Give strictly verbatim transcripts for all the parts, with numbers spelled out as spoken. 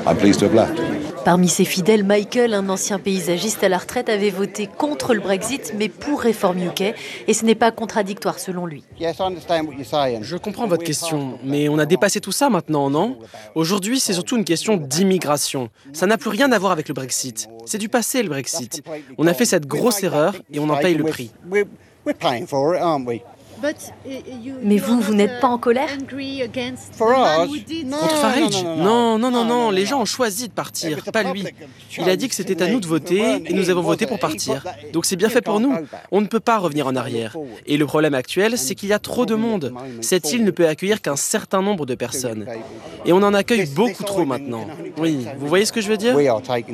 I'm pleased to have left. Parmi ses fidèles, Michael, un ancien paysagiste à la retraite, avait voté contre le Brexit, mais pour Reform U K. Et ce n'est pas contradictoire selon lui. Je comprends votre question, mais on a dépassé tout ça maintenant, non ? Aujourd'hui, c'est surtout une question d'immigration. Ça n'a plus rien à voir avec le Brexit. C'est du passé, le Brexit. On a fait cette grosse erreur et on en paye le prix. Mais vous, vous n'êtes pas en colère ? Contre Farage ? Non, non, non, non, les gens ont choisi de partir, pas lui. Il a dit que c'était à nous de voter et nous avons voté pour partir. Donc c'est bien fait pour nous. On ne peut pas revenir en arrière. Et le problème actuel, c'est qu'il y a trop de monde. Cette île ne peut accueillir qu'un certain nombre de personnes. Et on en accueille beaucoup trop maintenant. Oui, vous voyez ce que je veux dire ?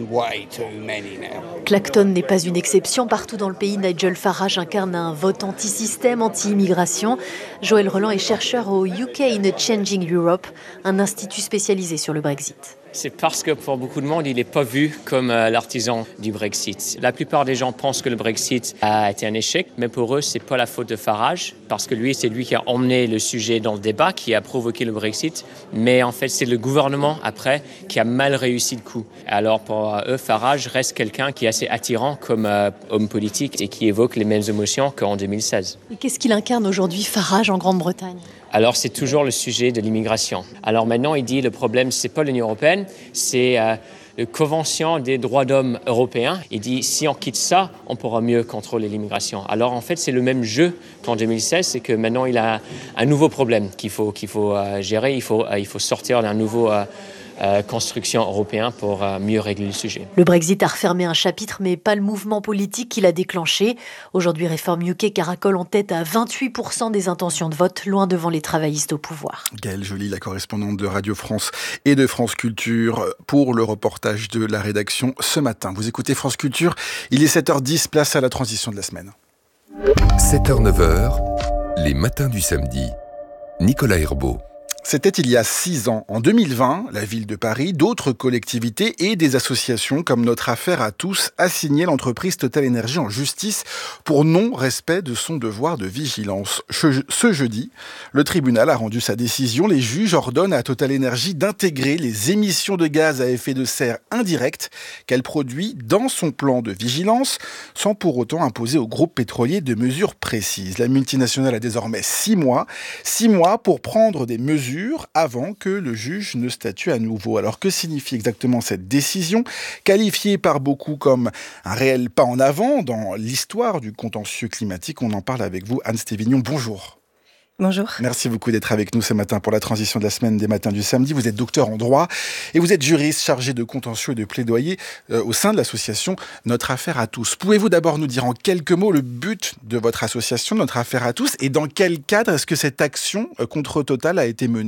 Clacton n'est pas une exception. Partout dans le pays, Nigel Farage incarne un vote anti-système, anti-immigration. Joël Roland est chercheur au U K in a Changing Europe, un institut spécialisé sur le Brexit. C'est parce que pour beaucoup de monde, il n'est pas vu comme euh, l'artisan du Brexit. La plupart des gens pensent que le Brexit a été un échec, mais pour eux, ce n'est pas la faute de Farage, parce que lui, c'est lui qui a emmené le sujet dans le débat, qui a provoqué le Brexit. Mais en fait, c'est le gouvernement, après, qui a mal réussi le coup. Alors pour eux, Farage reste quelqu'un qui est assez attirant comme euh, homme politique et qui évoque les mêmes émotions qu'en deux mille seize. Et qu'est-ce qu'il incarne aujourd'hui, Farage, en Grande-Bretagne ? Alors, c'est toujours le sujet de l'immigration. Alors maintenant, il dit le problème, c'est pas l'Union européenne, c'est euh, la Convention des droits d'homme européens. Il dit si on quitte ça, on pourra mieux contrôler l'immigration. Alors en fait, c'est le même jeu qu'en deux mille seize, c'est que maintenant, il a un nouveau problème qu'il faut, qu'il faut euh, gérer. Il faut, euh, il faut sortir d'un nouveau euh, euh, construction européen pour euh, mieux régler le sujet. Le Brexit a refermé un chapitre, mais pas le mouvement politique qui l'a déclenché. Aujourd'hui, Reform U K caracole en tête à vingt-huit pour cent des intentions de vote, loin devant les travaillistes au pouvoir. Gaëlle Joly, la correspondante de Radio France et de France Culture, pour le reportage de la rédaction ce matin. Vous écoutez France Culture, il est sept heures dix, place à la transition de la semaine. sept heures neuf heures, les matins du samedi. Nicolas Herbeau. C'était il y a six ans. En deux mille vingt, la ville de Paris, d'autres collectivités et des associations comme Notre Affaire à tous assignaient l'entreprise Total Énergie en justice pour non-respect de son devoir de vigilance. Ce jeudi, le tribunal a rendu sa décision. Les juges ordonnent à Total Énergie d'intégrer les émissions de gaz à effet de serre indirectes qu'elle produit dans son plan de vigilance, sans pour autant imposer au groupe pétrolier de mesures précises. La multinationale a désormais six mois, six mois pour prendre des mesures avant que le juge ne statue à nouveau. Alors que signifie exactement cette décision, qualifiée par beaucoup comme un réel pas en avant dans l'histoire du contentieux climatique? On en parle avec vous, Anne Stévignon. Bonjour. Bonjour. Merci beaucoup d'être avec nous ce matin pour la transition de la semaine des matins du samedi. Vous êtes docteur en droit et vous êtes juriste chargé de contentieux et de plaidoyer euh, au sein de l'association Notre Affaire à tous. Pouvez-vous d'abord nous dire en quelques mots le but de votre association Notre Affaire à tous et dans quel cadre est-ce que cette action euh, contre Total a été menée ?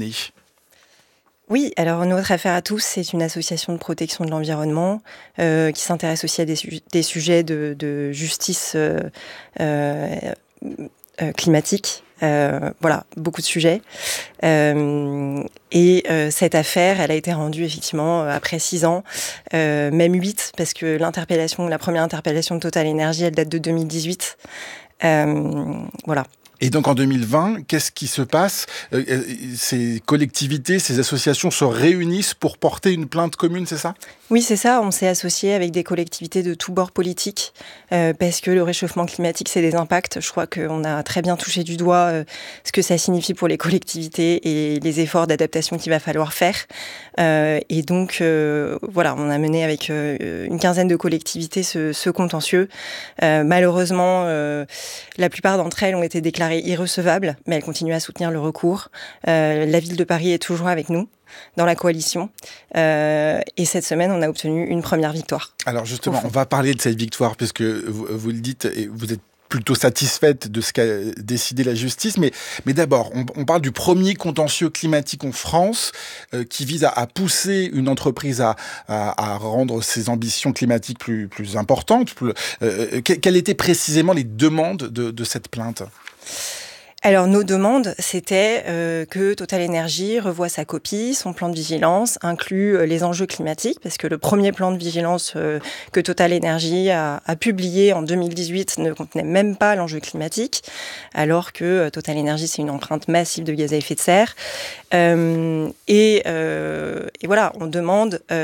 Oui, alors Notre Affaire à tous, c'est une association de protection de l'environnement euh, qui s'intéresse aussi à des, su- des sujets de, de justice euh, euh, euh, climatique. Euh, voilà, beaucoup de sujets. Euh, et euh, cette affaire, elle a été rendue effectivement après six ans, euh, même huit, parce que l'interpellation, la première interpellation de Total Énergie, elle date de deux mille dix-huit. Euh, voilà. Et donc en deux mille vingt, qu'est-ce qui se passe ? euh, Ces collectivités, ces associations se réunissent pour porter une plainte commune, c'est ça ? Oui, c'est ça. On s'est associé avec des collectivités de tous bords politiques euh, parce que le réchauffement climatique, c'est des impacts. Je crois qu'on a très bien touché du doigt euh, ce que ça signifie pour les collectivités et les efforts d'adaptation qu'il va falloir faire. Euh, et donc, euh, voilà, on a mené avec euh, une quinzaine de collectivités ce, ce contentieux. Euh, malheureusement, euh, la plupart d'entre elles ont été déclarées irrecevables, mais elles continuent à soutenir le recours. Euh, la ville de Paris est toujours avec nous dans la coalition. Euh, et cette semaine, on a obtenu une première victoire. Alors justement, on va parler de cette victoire, puisque vous, vous le dites, et vous êtes plutôt satisfaite de ce qu'a décidé la justice. Mais, mais d'abord, on, on parle du premier contentieux climatique en France euh, qui vise à, à pousser une entreprise à, à, à rendre ses ambitions climatiques plus, plus importantes. Plus, euh, quelles étaient précisément les demandes de, de cette plainte ? Alors, nos demandes, c'était euh, que Total Énergie revoie sa copie, son plan de vigilance, inclut euh, les enjeux climatiques, parce que le premier plan de vigilance euh, que Total Énergie a, a publié en deux mille dix-huit ne contenait même pas l'enjeu climatique, alors que euh, Total Énergie, c'est une empreinte massive de gaz à effet de serre. Euh, et, euh, et voilà, on demande... Euh,